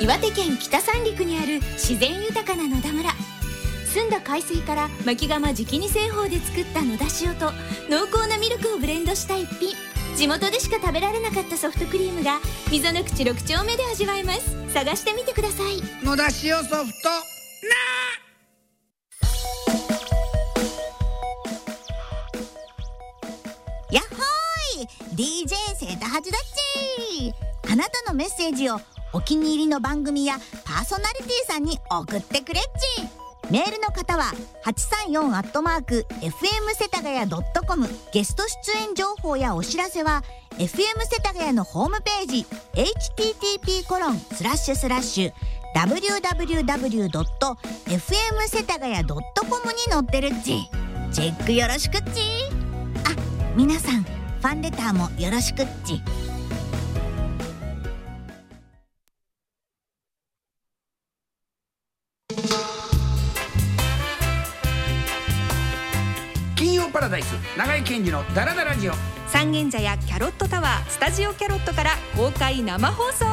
岩手県北三陸にある自然豊かな野田村。澄んだ海水から薪窯直に製法で作った野田塩と濃厚なミルクをブレンドした一品。地元でしか食べられなかったソフトクリームが溝の口6丁目で味わえます。探してみてください。 野田塩ソフトなやっほーい DJ セータハチだっち。あなたのメッセージをお気に入りの番組やパーソナリティさんに送ってくれっち。メールの方は 834@fm 世田谷 .com。 ゲスト出演情報やお知らせは FM 世田谷のホームページ http://www.fm 世田谷 .com に載ってるっち。チェックよろしくっち。あ、皆さんファンレターもよろしくっち。 金曜パラダイス長井健二のダラダラジオ。 三軒茶屋キャロットタワースタジオキャロットから公開生放送。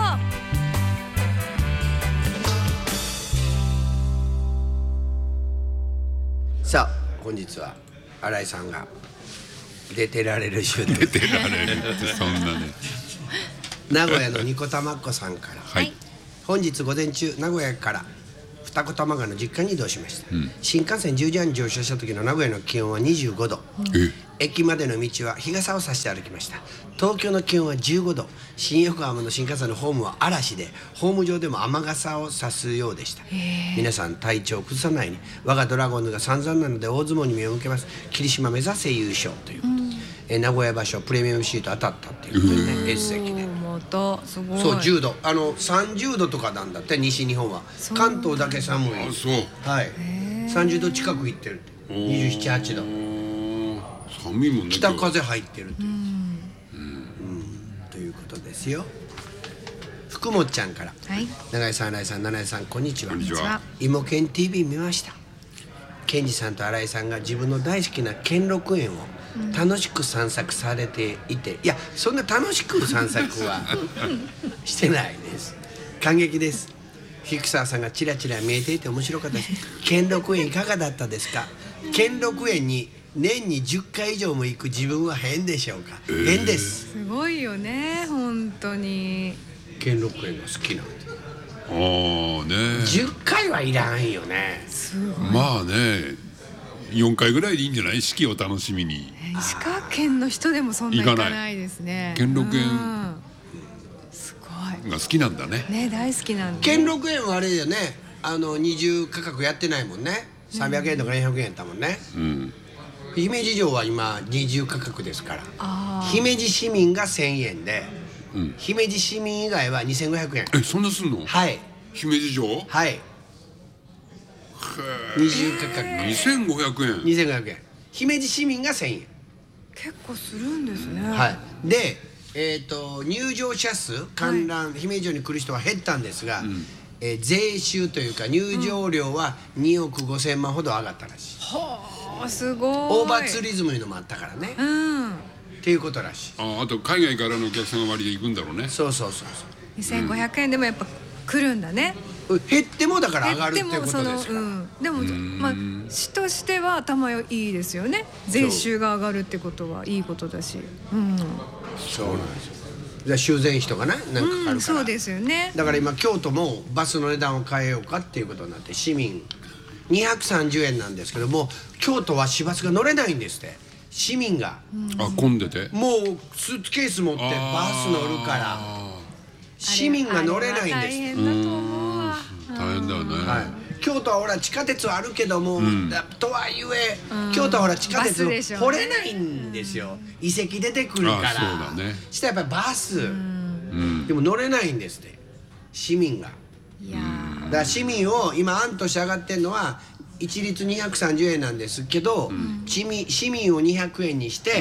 さあ本日は新井さんが出てられる週で出てられるってそんなね名古屋のニコタマッコさんから、 はい、 本日午前中名古屋から二子玉川の実家に移動しました、新幹線10時半に乗車した時の名古屋の気温は25度、駅までの道は日傘を差して歩きました。東京の気温は15度。新横浜の新幹線のホームは嵐でホーム上でも雨傘を差すようでした。皆さん体調を崩さないように。我がドラゴンズが散々なので大相撲に目を向けます。霧島目指せ優勝ということで、名古屋場所プレミアムシート当たったっていうことでね、S 席でまたすごい。 そう10度30度とかなんだって西日本は。関東だけ寒い。 あ、そう。 はい、30度近くいってるって27、8度。 寒いもんね。 北風入ってるという、ということですよ。福本ちゃんから、永井さん、新井さん、七井さん、こんにちは。 こんにちは。 芋けん TV 見ました。健二さんと新井さんが自分の大好きな兼六園を楽しく散策されていて、いやそんな楽しく散策はしてないです。感激です。菊沢さんがチラチラ見えていて面白かったです。兼六園いかがだったですか。兼六園に年に10回以上も行く自分は変でしょうか。変です。 すごいよね本当に。 兼六園が好きなんで。 ああね。 10回はいらんよね。 まあね、4回ぐらいでいいんじゃない。四季を楽しみに。 石川県の人でもそんな行かないですね。 兼六園すごいが好きなんだね。 ね、大好きなんで。 兼六園はあれだよね、二重価格やってないもんね。300円とか400円やったもんね。姫路城は今二重価格ですから。姫路市民が1000円で、姫路市民以外は2500円。 そんなすんの。 はい、 姫路城。 はい、二重価格 2500円。 2500円。姫路市民が1000円。 結構するんですね。 はい。で、入場者数観覧、姫路城に来る人は減ったんですが、税収というか入場料は2億5000万ほど上がったらしい。 はあ、すごい。 オーバーツーリズムいうのもあったからね、っていうことらしい。 あと海外からのお客さんが割で行くんだろうね。 そう 2500円でもやっぱ来るんだね。 減ってもだから上がるっていうことですから。 でもまあ市としては頭いいですよね。税収が上がるってことはいいことだし。 そうなんですよ。じゃあ修繕費とかね、なんかかかるから、 そうですよね。 だから今京都もバスの値段を変えようかっていうことになって、市民230円なんですけども、京都は市バスが乗れないんですって。市民が混んでてもうスーツケース持ってバス乗るから市民が乗れないんです。 大変だと思うわ。 大変だよね。 京都はほら地下鉄はあるけども、とはいえ京都はほら地下鉄掘れないんですよ。遺跡出てくるから。 そうだね。 したらやっぱりバスでも乗れないんですって市民が。だから市民を今案として上がってるのは一律230円なんですけど、市民を200円にして、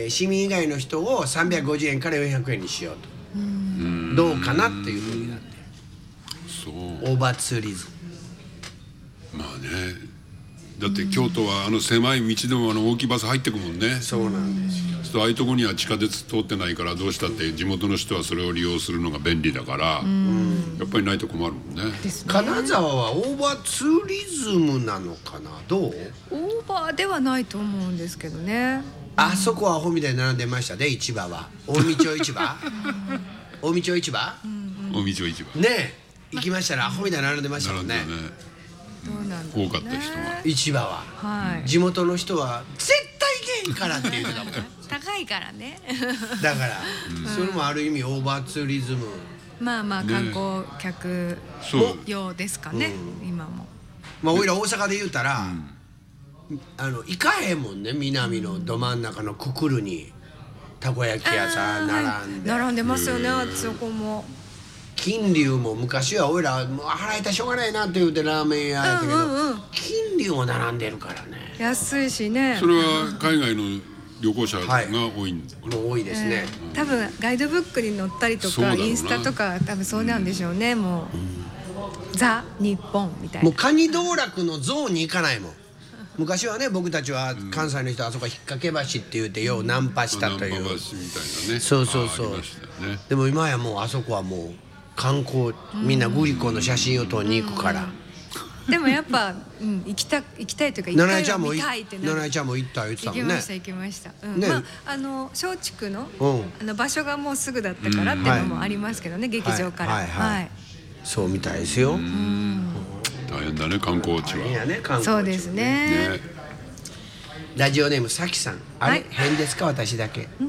市民以外の人を350円から400円にしようと、どうかなっていうふうになって、オーバーツーリズム。 まあね、だって京都は狭い道でも大きいバス入ってくもんね。 そうなんですよ。 そうああいうところには地下鉄通ってないからどうしたって地元の人はそれを利用するのが便利だから、やっぱりないと困るもんね。 金沢はオーバーツーリズムなのかな、どう？ オーバーではないと思うんですけどね。 あそこはアホみたいに並んでましたね、市場は。近江町市場近江町市場近江町市場ねえ、行きましたらアホみたいに並んでましたもんね。 どうなんだろうね。 多かった人は。 市場は、 はい。 地元の人は絶対行けんからって言ってたもん高いからね。 だから、それもある意味オーバーツーリズム。 まあまあね観光客そう用ですかね、今も。 まあおいら大阪で言うたら、行かへんもんね、南のど真ん中のくくるにたこ焼き屋さん並んで、 並んでますよね、あそこも。 金龍も昔はおいらもう払いたしょうがないなって言うてラーメン屋やったけど、金龍も並んでるからね。 安いしね。 それは海外の旅行者が多いんですかね。 もう多いですね。 多分ガイドブックに載ったりとか、 そうだろうなインスタとか多分そうなんでしょうね、もう。ザ・日本みたいな。 もうカニ道楽のゾーンに行かないもん。昔はね、僕たちは関西の人はあそこ引っ掛け橋って言うてようナンパしたという、 ナンパ橋みたいなね。 そうそうそうありましたよね。 でも今やもうあそこはもう観光、みんなグリコの写真を撮りに行くから。 でもやっぱ、行きたいというか、一七重ちゃんも回は見たいってなる。 七重ちゃんも行った言ってたもんね。 行きました行きました。 ねまあ松竹のうん場所がもうすぐだったからっていうのもありますけどね、劇場から。 はいはいはいそうみたいですよ。 大変だね観光地は。 いやね、観光地そうですね。 ね。 ラジオネームさきさん、あれ、 はい変ですか私だけ。